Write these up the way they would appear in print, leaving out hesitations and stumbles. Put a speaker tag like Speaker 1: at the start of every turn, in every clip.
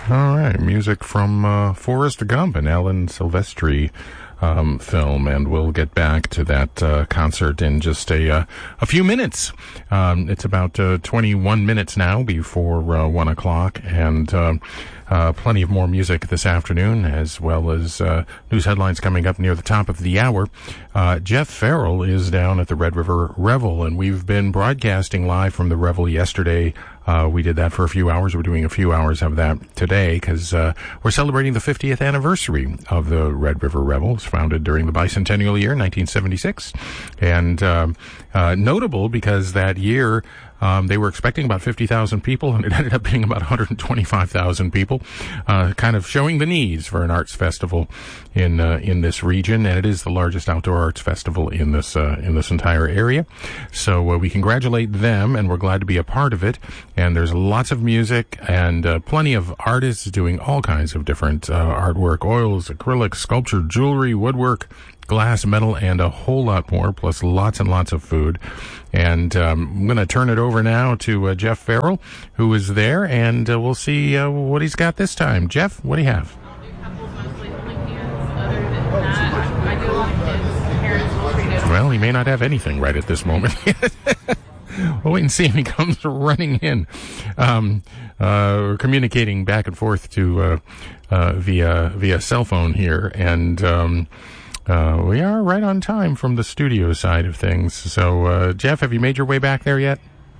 Speaker 1: All right, music from Forrest Gump and Alan Silvestri film, and we'll get back to that concert in just a few minutes. It's about 21 minutes now before 1 o'clock, and plenty of more music this afternoon, as well as news headlines coming up near the top of the hour. Jeff Farrell is down at the Red River Revel, and we've been broadcasting live from the Revel yesterday. We did that for a few hours. We're doing a few hours of that today because we're celebrating the 50th anniversary of the Red River Revel. It was founded during the bicentennial year, 1976. And notable because that year they were expecting about 50,000 people, and it ended up being about 125,000 people, kind of showing the needs for an arts festival in this region. And it is the largest outdoor arts festival in this entire area. So we congratulate them, and we're glad to be a part of it. And there's lots of music and plenty of artists doing all kinds of different artwork, oils, acrylics, sculpture, jewelry, woodwork, glass, metal, and a whole lot more, plus lots and lots of food. And I'm going to turn it over now to Jeff Farrell, who is there, and we'll see what he's got this time. Jeff, what do you have?
Speaker 2: I'll do couples mostly holding hands. Other than that, I do a lot of kids. Parents will treat it.
Speaker 1: Well, he may not have anything right at this moment. We'll wait and see if he comes running in. We're communicating back and forth to via cell phone here, and we are right on time from the studio side of things. So, Jeff, have you made your way back there yet?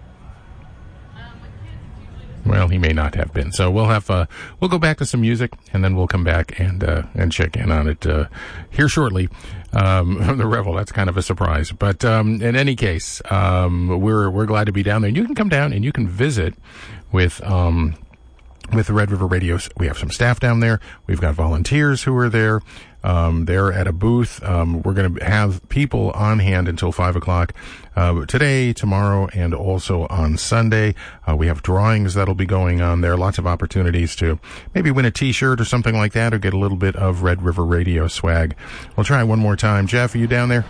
Speaker 1: Well, he may not have been. So we'll go back to some music, and then we'll come back and check in on it here shortly. The Revel, that's kind of a surprise. But in any case, we're glad to be down there. You can come down and you can visit with the Red River Radio. We have some staff down there. We've got volunteers who are there. They're at a booth. We're going to have people on hand until 5 o'clock today, tomorrow, and also on Sunday. We have drawings that'll be going on there. Lots of opportunities to maybe win a T-shirt or something like that, or get a little bit of Red River Radio swag. We'll try one more time. Jeff, are you down there?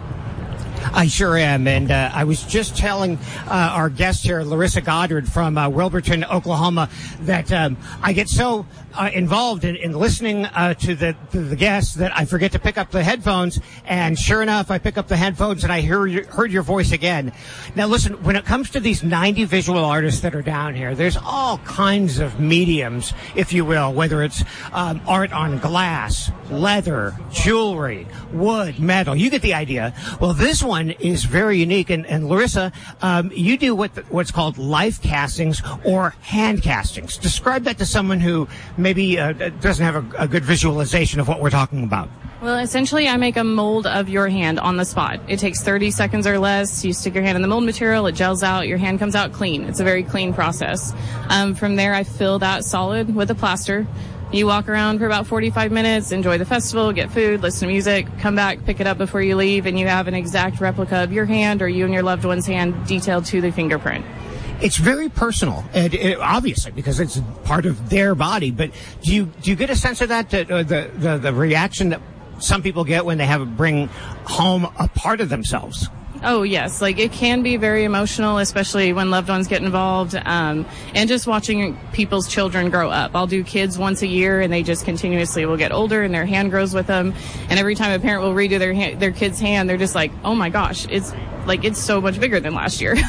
Speaker 3: I sure am, and I was just telling our guest here, Larissa Goddard from Wilburton, Oklahoma, that I get so involved in listening to the guests that I forget to pick up the headphones, and sure enough, I pick up the headphones and I heard your voice again. Now listen, when it comes to these 90 visual artists that are down here, there's all kinds of mediums, if you will, whether it's art on glass, leather, jewelry, wood, metal. You get the idea. Well, this one is very unique, and Larissa, you do what's called life castings or hand castings. Describe that to someone who maybe doesn't have a good visualization of what we're talking about.
Speaker 2: Well, essentially, I make a mold of your hand on the spot. It takes 30 seconds or less. You stick your hand in the mold material, it gels out, your hand comes out clean. It's a very clean process. From there, I fill that solid with a plaster. You walk around for about 45 minutes, enjoy the festival, get food, listen to music, come back, pick it up before you leave, and you have an exact replica of your hand or you and your loved one's hand detailed to the fingerprint.
Speaker 3: It's very personal, obviously, because it's part of their body. But do you get a sense of that, the reaction that some people get when they bring home a part of themselves?
Speaker 2: Oh, yes. Like, it can be very emotional, especially when loved ones get involved, and just watching people's children grow up. I'll do kids once a year, and they just continuously will get older, and their hand grows with them. And every time a parent will redo their kid's hand, they're just like, oh, my gosh, it's so much bigger than last year.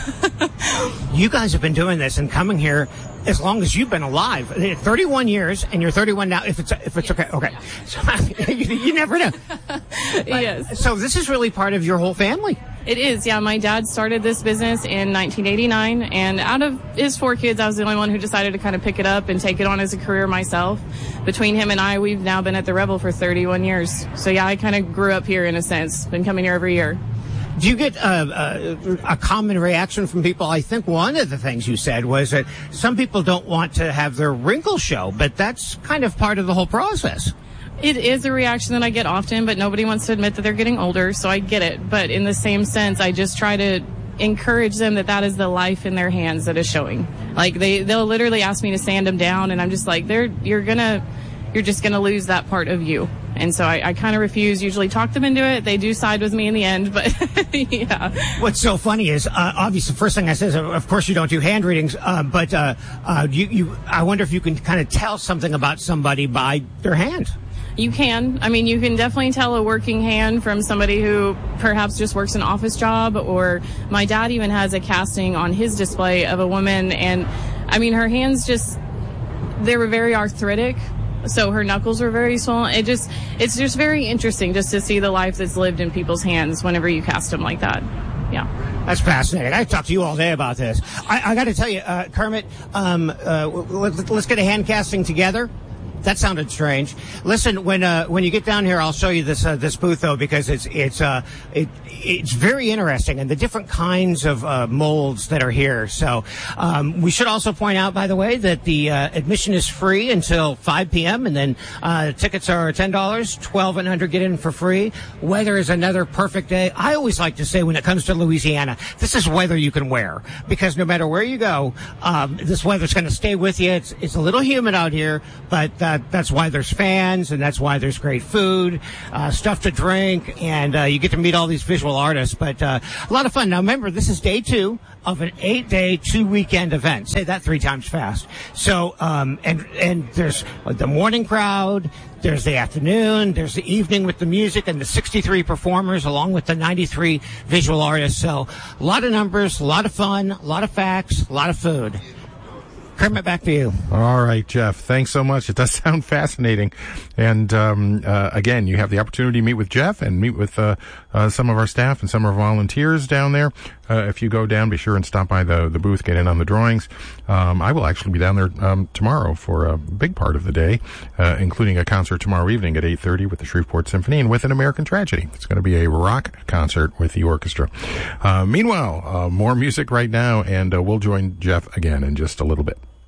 Speaker 3: You guys have been doing this and coming here as long as you've been alive. 31 years, and you're 31 now, if it's okay. Okay. So, you never know.
Speaker 2: Yes.
Speaker 3: So this is really part of your whole family.
Speaker 2: It is, yeah. My dad started this business in 1989, and out of his 4 kids, I was the only one who decided to kind of pick it up and take it on as a career myself. Between him and I, we've now been at the Revel for 31 years. So, yeah, I kind of grew up here in a sense, been coming here every year.
Speaker 3: Do you get a common reaction from people? I think one of the things you said was that some people don't want to have their wrinkles show, but that's kind of part of the whole process.
Speaker 2: It is a reaction that I get often, but nobody wants to admit that they're getting older, so I get it. But in the same sense, I just try to encourage them that is the life in their hands that is showing. Like, they'll literally ask me to sand them down, and I'm just like, you're just gonna lose that part of you. And so I kind of refuse, usually talk them into it. They do side with me in the end, but yeah.
Speaker 3: What's so funny is, obviously, the first thing I say is, of course, you don't do hand readings, but I wonder if you can kind of tell something about somebody by their hand.
Speaker 2: You can. I mean, you can definitely tell a working hand from somebody who perhaps just works an office job, or my dad even has a casting on his display of a woman, and I mean, her hands they were very arthritic, so her knuckles were very swollen. It's just very interesting just to see the life that's lived in people's hands whenever you cast them like that. Yeah.
Speaker 3: That's fascinating. I could talk to you all day about this. I got to tell you, Kermit, let's get a hand casting together. That sounded strange. Listen, when you get down here, I'll show you this booth though, because it's very interesting, and the different kinds of molds that are here. So we should also point out, by the way, that the admission is free until 5 p.m. and then tickets are $10. 12 and under get in for free. Weather is another perfect day. I always like to say, when it comes to Louisiana, this is weather you can wear, because no matter where you go, this weather's going to stay with you. It's a little humid out here, but that's why there's fans, and that's why there's great food, stuff to drink, and you get to meet all these visual artists. But a lot of fun. Now, remember, this is day 2 of an 8-day, 2-weekend event. Say that 3 times fast. So, and there's the morning crowd, there's the afternoon, there's the evening with the music and the 63 performers, along with the 93 visual artists. So, a lot of numbers, a lot of fun, a lot of facts, a lot of food. Kermit, back to you.
Speaker 1: All right, Jeff. Thanks so much. It does sound fascinating. And again, you have the opportunity to meet with Jeff and meet with some of our staff and some of our volunteers down there. If you go down, be sure and stop by the booth, get in on the drawings. I will actually be down there tomorrow for a big part of the day, including a concert tomorrow evening at 8:30 with the Shreveport Symphony and with An American Tragedy. It's going to be a rock concert with the orchestra. Meanwhile, more music right now, and we'll join Jeff again in just a little bit.